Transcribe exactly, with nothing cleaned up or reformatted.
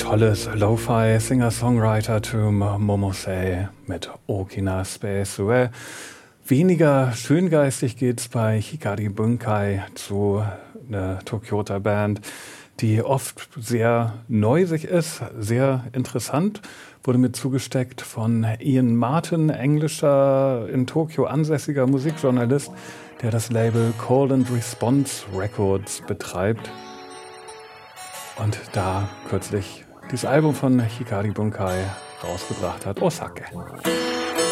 Tolles Lo-Fi Singer-Songwriter-Tum Momosei mit Okina Space Sue. Weniger schöngeistig geht's bei Hikari Bunkai zu einer Tokyota Band, die oft sehr neusig ist, sehr interessant. Wurde mir zugesteckt von Ian Martin, englischer, in Tokio ansässiger Musikjournalist, der das Label Call and Response Records betreibt. Und da kürzlich dieses Album von Hikari Bunkai rausgebracht hat, Osake.